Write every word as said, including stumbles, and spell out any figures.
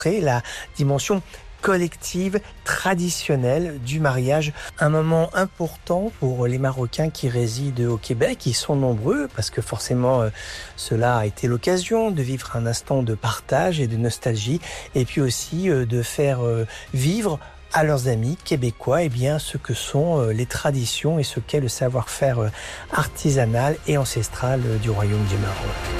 la dimension collective, traditionnelle du mariage. Un moment important pour les Marocains qui résident au Québec. Ils sont nombreux parce que forcément, euh, cela a été l'occasion de vivre un instant de partage et de nostalgie et puis aussi euh, de faire euh, vivre à leurs amis québécois, eh bien, ce que sont euh, les traditions et ce qu'est le savoir-faire euh, artisanal et ancestral euh, du Royaume du Maroc.